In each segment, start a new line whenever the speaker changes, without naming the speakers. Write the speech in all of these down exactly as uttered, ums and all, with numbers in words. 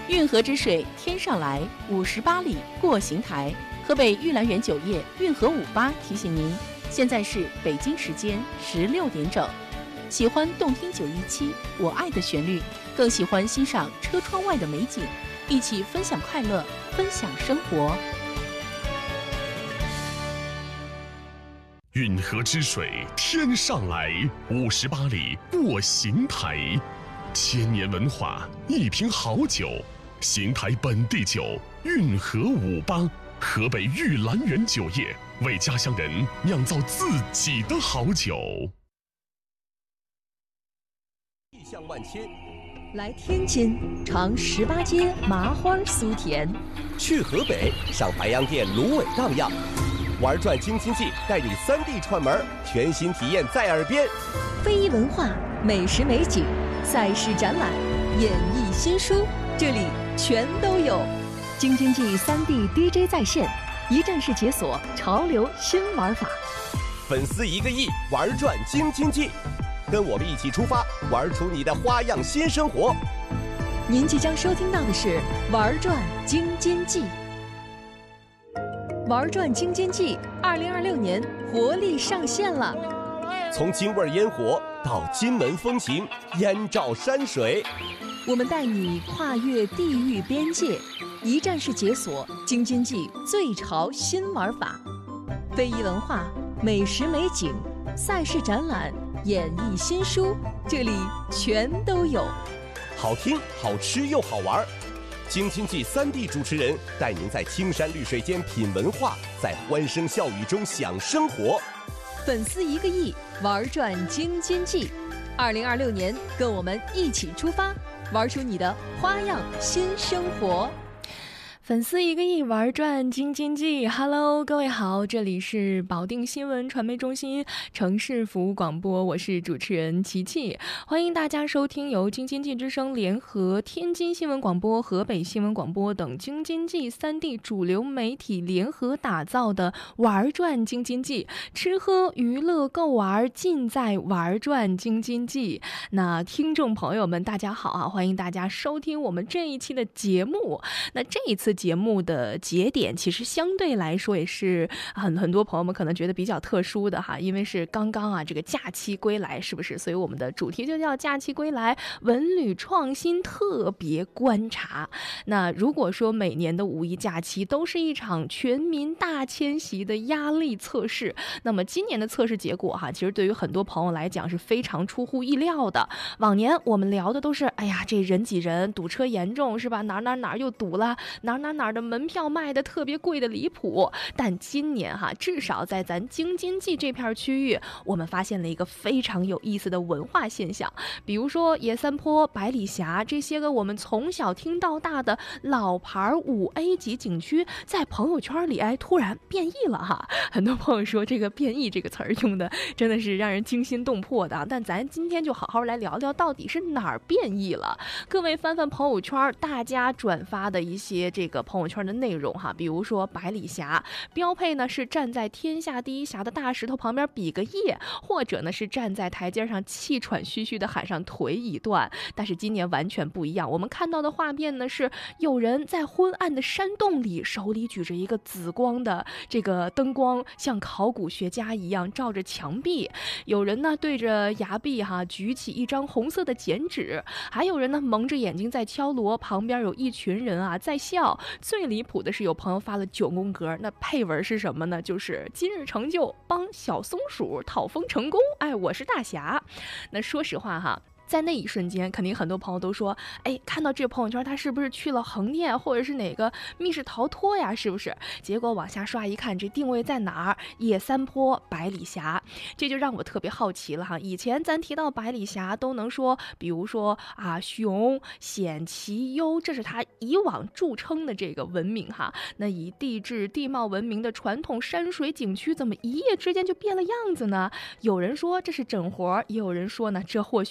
运河之水天上来，五十八里过邢台。河北玉兰园酒业运河五八提醒您，现在是北京时间十六点整。喜欢动听九一七我爱的旋律，更喜欢欣赏车窗外的美景，一起分享快乐，分享生活。
运河之水天上来，五十八里过邢台。千年文化，一瓶好酒，邢台本地酒运河五八，河北玉兰园酒业为家乡人酿造自己的好酒。
意象万千，
来天津尝十八街麻花酥甜，
去河北赏白洋淀芦苇荡漾，玩转京津冀带你三地串门，全新体验在耳边。
非遗文化、美食美景、赛事展览、演艺新书，这里全都有。京津冀三地 D J 在线，一站式解锁潮流新玩法。
粉丝一个亿，玩转京津冀，跟我们一起出发，玩出你的花样新生活。
您即将收听到的是《玩转京津冀》。玩转京津冀，二零二六年活力上线了。
从京味烟火到金门风情，燕赵山水，
我们带你跨越地域边界，一站式解锁京津冀最潮新玩法。非遗文化、美食美景、赛事展览、演艺新书，这里全都有。
好听、好吃又好玩。京津冀三地主持人带您在青山绿水间品文化，在欢声笑语中享生活。
粉丝一个亿，玩转京津冀。二零二六年，跟我们一起出发，玩出你的花样新生活。
粉丝一个亿，玩转京津冀。Hello， 各位好，这里是保定新闻传媒中心城市服务广播，我是主持人琪琪，欢迎大家收听由京津冀之声联合天津新闻广播、河北新闻广播等京津冀三地主流媒体联合打造的玩转京津冀，吃喝娱乐购玩尽在玩转京津冀。那听众朋友们大家好啊，欢迎大家收听我们这一期的节目。那这一次节目的节点其实相对来说也是很很多朋友们可能觉得比较特殊的哈，因为是刚刚啊这个假期归来，是不是？所以我们的主题就叫假期归来文旅创新特别观察。那如果说每年的五一假期都是一场全民大迁徙的压力测试，那么今年的测试结果哈，其实对于很多朋友来讲是非常出乎意料的。往年我们聊的都是哎呀这人挤人，堵车严重是吧？哪哪哪又堵了，哪哪哪儿的门票卖的特别贵的离谱。但今年哈，至少在咱京津冀这片区域，我们发现了一个非常有意思的文化现象，比如说野三坡、百里峡这些个我们从小听到大的老牌五 A 级景区，在朋友圈里哎突然变异了哈。很多朋友说这个变异这个词儿用的真的是让人惊心动魄的，但咱今天就好好来聊聊到底是哪儿变异了。各位翻翻朋友圈，大家转发的一些这个朋友圈的内容哈，比如说百里峡标配呢是站在天下第一峡的大石头旁边比个耶，或者呢是站在台阶上气喘吁吁的喊上腿已断。但是今年完全不一样，我们看到的画面呢是有人在昏暗的山洞里，手里举着一个紫光的这个灯光，像考古学家一样照着墙壁；有人呢对着崖壁哈举起一张红色的剪纸，还有人呢蒙着眼睛在敲锣，旁边有一群人啊在笑。最离谱的是有朋友发了九宫格，那配文是什么呢？就是今日成就帮小松鼠讨封成功，哎，我是大侠。那说实话哈，在那一瞬间肯定很多朋友都说，哎，看到这个朋友圈他是不是去了横店或者是哪个密室逃脱呀，是不是？结果往下刷一看，这定位在哪儿？野三坡、百里峡，这就让我特别好奇了哈。以前咱提到百里峡都能说比如说啊雄险奇幽，这是它以往著称的这个文明哈。那以地质地貌闻名的传统山水景区怎么一夜之间就变了样子呢？有人说这是整活，也有人说呢这或许是景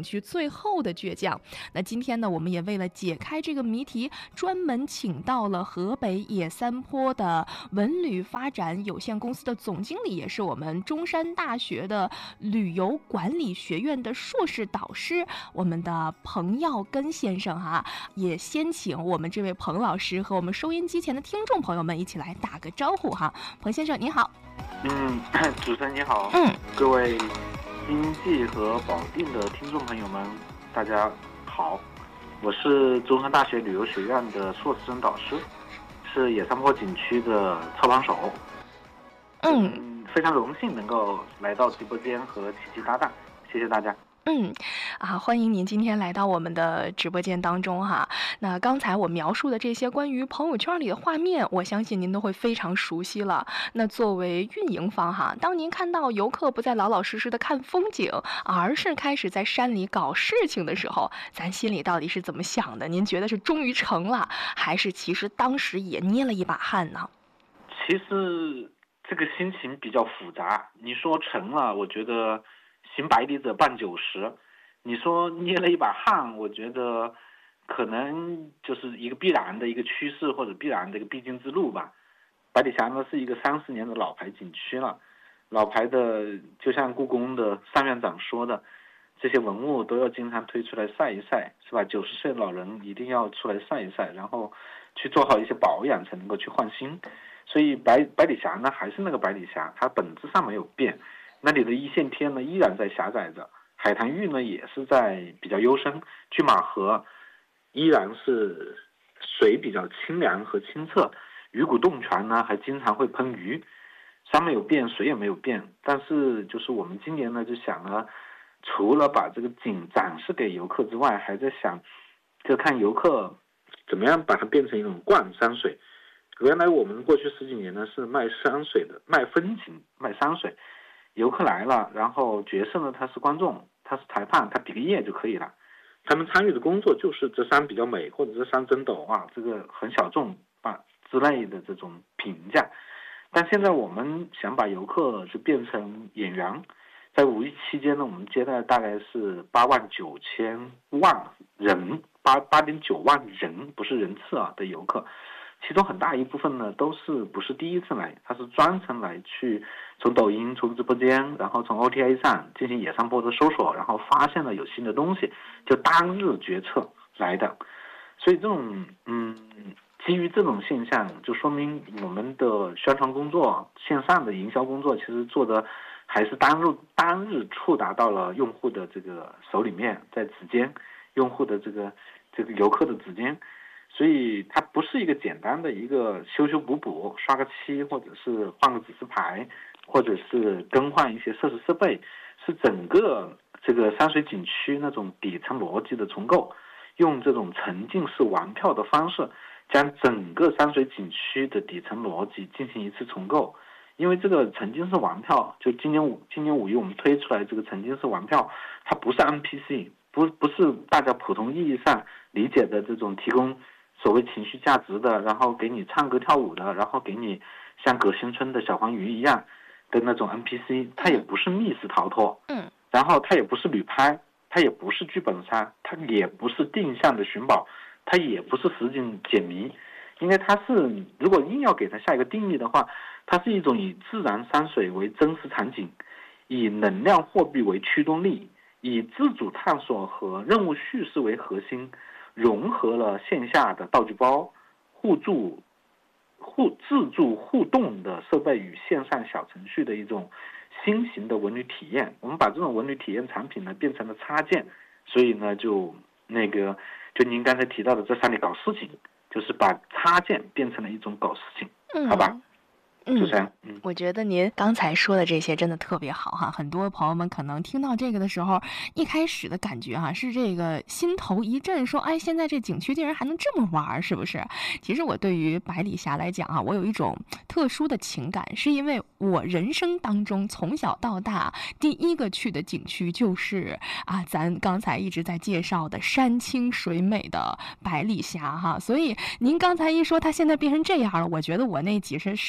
区最后的倔强。那今天呢，我们也为了解开这个谜题，专门请到了河北野三坡的文旅发展有限公司的总经理，也是我们中山大学的旅游管理学院的硕士导师，我们的彭耀根先生哈。也先请我们这位彭老师和我们收音机前的听众朋友们一起来打个招呼哈。彭先生您好。
嗯，主持人你好。
嗯，
各位经济和保定的听众朋友们，大家好，我是中山大学旅游学院的硕士生导师，是野三坡景区的操盘手。
嗯,
嗯，非常荣幸能够来到直播间和琪琪搭档，谢谢大家。
嗯，啊，欢迎您今天来到我们的直播间当中哈。那刚才我描述的这些关于朋友圈里的画面，我相信您都会非常熟悉了。那作为运营方哈，当您看到游客不再老老实实的看风景，而是开始在山里搞事情的时候，咱心里到底是怎么想的？您觉得是终于成了，还是其实当时也捏了一把汗呢？
其实这个心情比较复杂。你说成了，我觉得行百里者半九十，你说捏了一把汗，我觉得可能就是一个必然的一个趋势，或者必然的一个必经之路吧。百里峡呢是一个三十年的老牌景区了，老牌的就像故宫的尚院长说的，这些文物都要经常推出来晒一晒，是吧？九十岁老人一定要出来晒一晒，然后去做好一些保养，才能够去换新。所以百百里峡呢还是那个百里峡，它本质上没有变。那里的一线天呢依然在狭窄着，海棠峪呢也是在比较幽深，拒马河依然是水比较清凉和清澈，鱼骨洞泉呢还经常会喷鱼，山没有变，水也没有变。但是就是我们今年呢就想了，除了把这个景展示给游客之外，还在想就看游客怎么样把它变成一种逛山水。原来我们过去十几年呢是卖山水的，卖风景，卖山水。游客来了，然后角色呢他是观众，他是裁判，他比个耶就可以了。他们参与的工作就是这山比较美，或者这山真陡啊，这个很小众啊之类的这种评价。但现在我们想把游客就变成演员，在五一期间呢，我们接待大概是八万九千万人，八八点九万人，不是人次啊的游客。其中很大一部分呢都是不是第一次来，他是专程来去从抖音从直播间，然后从 O T A 上进行野三坡的搜索，然后发现了有新的东西，就当日决策来的。所以这种嗯基于这种现象，就说明我们的宣传工作，线上的营销工作其实做的还是当日当日触达到了用户的这个手里面，在指尖，用户的这个这个游客的指尖。所以它不是一个简单的一个修修补补，刷个漆，或者是换个指示牌，或者是更换一些设施设备，是整个这个山水景区那种底层逻辑的重构，用这种沉浸式玩票的方式，将整个山水景区的底层逻辑进行一次重构。因为这个沉浸式玩票，就今年五今年五一我们推出来这个沉浸式玩票，它不是 N P C， 不不是大家普通意义上理解的这种提供所谓情绪价值的，然后给你唱歌跳舞的，然后给你像葛新村的小黄鱼一样的那种 N P C， 它也不是密室逃脱，
嗯，
然后它也不是旅拍，它也不是剧本杀，它也不是定向的寻宝，它也不是实景解谜，因为它是如果硬要给它下一个定义的话，它是一种以自然山水为真实场景，以能量货币为驱动力，以自主探索和任务叙事为核心，融合了线下的道具包、互助、互自助互动的设备与线上小程序的一种新型的文旅体验。我们把这种文旅体验产品呢变成了插件，所以呢就那个就您刚才提到的在山里搞事情，就是把插件变成了一种搞事情，
嗯，
好吧？
嗯，
嗯，
我觉得您刚才说的这些真的特别好哈。很多朋友们可能听到这个的时候，一开始的感觉哈是这个心头一震，说哎，现在这景区竟然还能这么玩，是不是？其实我对于百里峡来讲啊，我有一种特殊的情感，是因为我人生当中从小到大第一个去的景区就是啊，咱刚才一直在介绍的山清水美的百里峡哈。所以您刚才一说它现在变成这样了，我觉得我那几十几十年。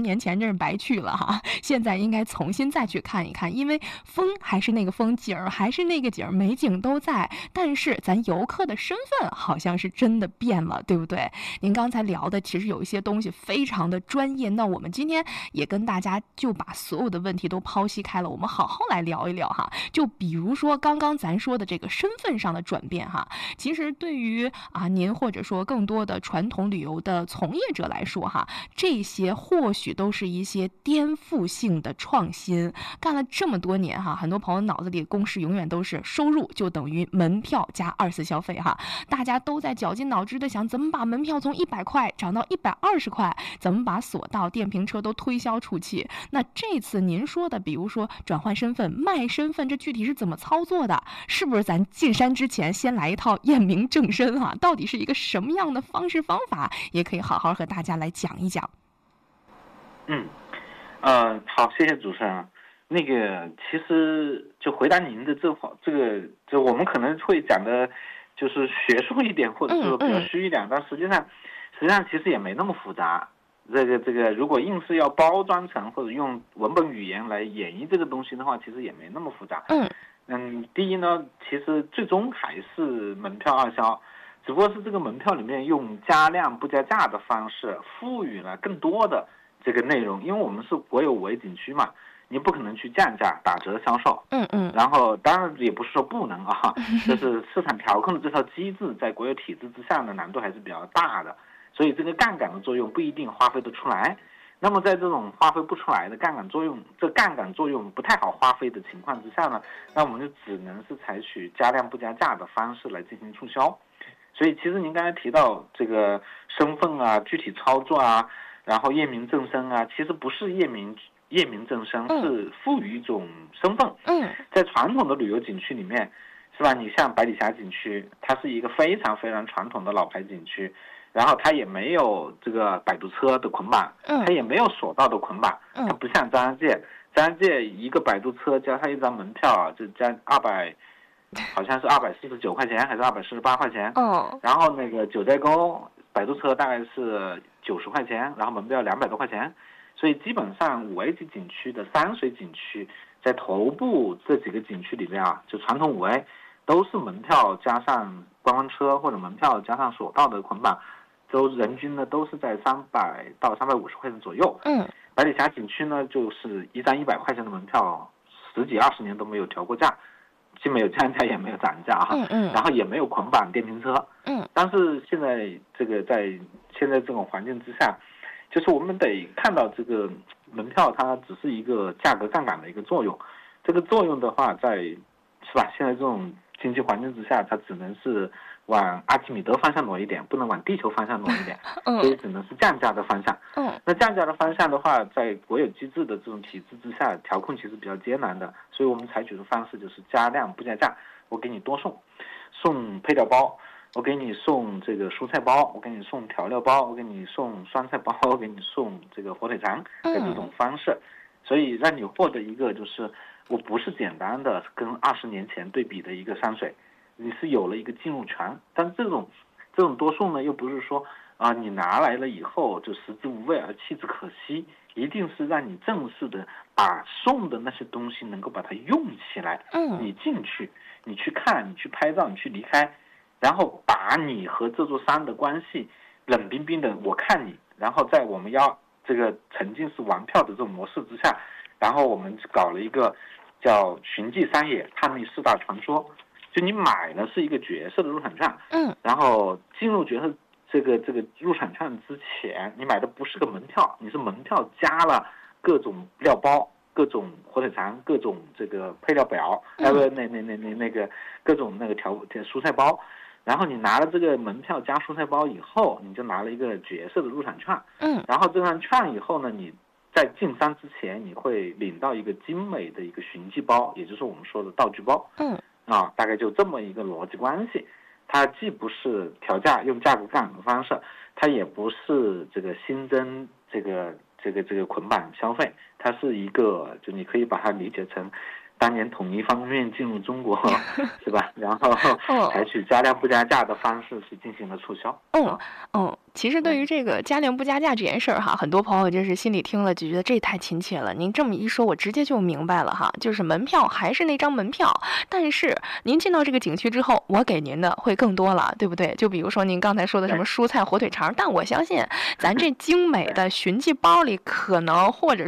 年前真是白去了哈，现在应该重新再去看一看，因为风还是那个风，景儿还是那个景儿，美景都在，但是咱游客的身份好像是真的变了，对不对？您刚才聊的其实有一些东西非常的专业，那我们今天也跟大家就把所有的问题都剖析开了，我们好好来聊一聊哈。就比如说刚刚咱说的这个身份上的转变哈，其实对于啊您或者说更多的传统旅游的从业者来说哈，这些或许都是一些颠覆性的创新。干了这么多年哈，很多朋友脑子里的公式永远都是收入就等于门票加二次消费哈，大家都在绞尽脑汁的想怎么把门票从一百块涨到一百二十块，怎么把索道、电瓶车都推销出去。那这次您说的，比如说转换身份、卖身份，这具体是怎么操作的？是不是咱进山之前先来一套验明正身哈？到底是一个什么样的方式方法？也可以好好和大家来讲一讲。
嗯，呃，好，谢谢主持人。那个，其实就回答您的这这个，就我们可能会讲的，就是学术一点，或者说比较虚一点，嗯嗯、但实际上，实际上其实也没那么复杂。这个这个，如果硬是要包装成或者用文本语言来演绎这个东西的话，其实也没那么复杂。
嗯
嗯，第一呢，其实最终还是门票二销，只不过是这个门票里面用加量不加价的方式赋予了更多的这个内容，因为我们是国有五 A 景区嘛。你不可能去降价打折销售，
嗯嗯，
然后当然也不是说不能啊，就是市场调控的这套机制在国有体制之下呢，难度还是比较大的，所以这个杠杆的作用不一定发挥得出来。那么在这种发挥不出来的杠杆作用，这杠杆作用不太好发挥的情况之下呢，那我们就只能是采取加量不加价的方式来进行促销。所以其实您刚才提到这个身份啊、具体操作啊，然后验明正身啊，其实不是验明。验明正身是赋予一种身份。
嗯，
在传统的旅游景区里面，是吧？你像百里峡景区，它是一个非常非常传统的老牌景区，然后它也没有这个摆渡车的捆绑，它也没有索道的捆绑，它不像张家界，张家界一个摆渡车加上一张门票啊，就加二百，好像是二百四十九块钱还是二百四十八块钱。
哦，
然后那个九寨沟摆渡车大概是九十块钱，然后门票两百多块钱。所以基本上五 A 级景区的山水景区，在头部这几个景区里面啊，就传统五 A 都是门票加上观光车或者门票加上索道的捆绑，都人均呢都是在三百到三百五十块钱左右。
嗯，
百里峡景区呢就是一张一百块钱的门票，十几二十年都没有调过价，既没有降价也没有涨价啊。
嗯嗯，
然后也没有捆绑电瓶车。
嗯，
但是现在这个在现在这种环境之下。就是我们得看到这个门票它只是一个价格杠杆的一个作用，这个作用的话在是吧？现在这种经济环境之下，它只能是往阿基米德方向挪一点，不能往地球方向挪一点，所以只能是降价的方向。
嗯，
那降价的方向的话，在国有机制的这种体制之下，调控其实比较艰难的，所以我们采取的方式就是加量不加价，我给你多送，送配料包。我给你送这个蔬菜包，我给你送调料包，我给你送酸菜包，我给你送这个火腿肠的这种方式，所以让你获得一个就是我不是简单的跟二十年前对比的一个山水，你是有了一个进入权，但这种这种多送呢，又不是说啊你拿来了以后就食之无味而弃之可惜，一定是让你正式的把送的那些东西能够把它用起来，你进去，你去看，你去拍照，你去离开。然后把你和这座山的关系冷冰冰的我看你，然后在我们要这个沉浸式玩票的这种模式之下，然后我们搞了一个叫寻迹山野探秘四大传说，就你买的是一个角色的入场券，
嗯，
然后进入角色这个这个入场券之前，你买的不是个门票，你是门票加了各种料包。各种火腿肠，各种这个配料表，呃不，那那那那那个各种那个调蔬菜包，然后你拿了这个门票加蔬菜包以后，你就拿了一个角色的入场券，
嗯，
然后这张券以后呢，你在进山之前，你会领到一个精美的一个寻迹包，也就是我们说的道具包，
嗯，
啊，大概就这么一个逻辑关系，它既不是调价用价格杠杆的方式，它也不是这个新增这个。这个这个捆绑消费，它是一个，就你可以把它理解成， 当年统一方便面进入中国，是吧？然后采取加量不加价的方式是进行了促销。
嗯嗯，其实对于这个加量不加价这件事儿哈，很多朋友就是心里听了就觉得这太亲切了。您这么一说，我直接就明白了哈，就是门票还是那张门票，但是您进到这个景区之后，我给您的会更多了，对不对？就比如说您刚才说的什么蔬菜、火腿肠，但我相信咱这精美的寻迹包里可能或者